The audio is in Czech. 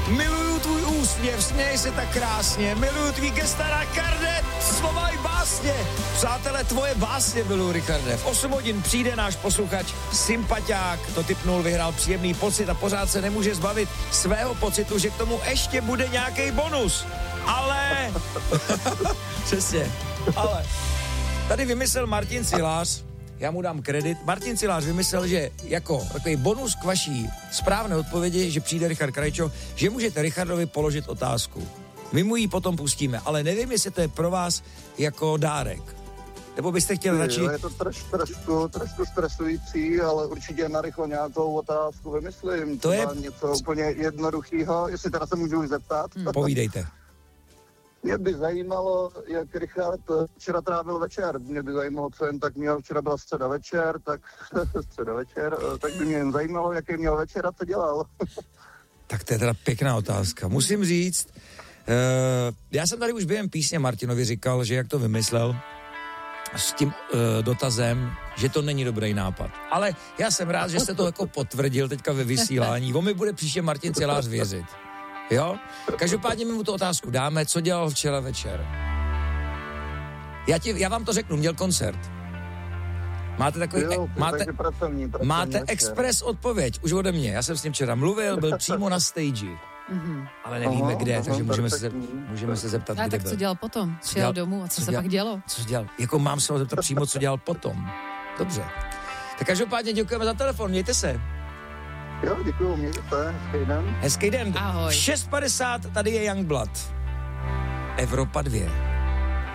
Miluju tvůj úsměv, směj se tak krásně, miluju tvý gesta na karnet, slova i básně. Přátelé, tvoje básně miluju, Richarde. V 8 hodin přijde náš posluchač, sympatiák, to tipnul, vyhrál příjemný pocit a pořád se nemůže zbavit svého pocitu, že k tomu ještě bude nějaký bonus. Ale... Přesně. Ale... Tady vymyslel Martin Silář, já mu dám kredit. Martin Silář vymyslel, že jako takový bonus k vaší správné odpovědi, že přijde Richard Krajčo, že můžete Richardovi položit otázku. My mu ji potom pustíme, ale nevím, jestli to je pro vás jako dárek. Nebo byste chtěli radši... Je to trošku stresující, ale určitě narychlo nějakou otázku vymyslím. To je něco úplně jednoduchého, jestli teda se můžu zeptat. Povídejte. Mě by zajímalo, jak Richard včera trávil večer. Mě by zajímalo, co jen tak měl. Včera byla středa večer, tak by mě jen zajímalo, jaký měl večer a co dělal. Tak to je teda pěkná otázka. Musím říct, já jsem tady už během písně Martinovi říkal, že jak to vymyslel s tím dotazem, že to není dobrý nápad. Ale já jsem rád, že jste to jako potvrdil teďka ve vysílání. On mi bude příště Martin Silář věřit. Jo? Každopádně mi mu tu otázku dáme, co dělal včera večer. Já vám to řeknu, měl koncert. Máte takový... máte express odpověď, už ode mě. Já jsem s ním včera mluvil, byl přímo na stage. Ale nevíme kde, takže můžeme se zeptat, kde tak byl. Co dělal potom? Přijel domů a co se pak dělo? Co dělal? Jako mám se ho zeptat přímo, co dělal potom. Dobře. Tak každopádně děkujeme za telefon, mějte se. Jo, děkuju, mějte se, hezký den. Hezký den. Ahoj. 6:50, tady je Youngblood. Evropa 2.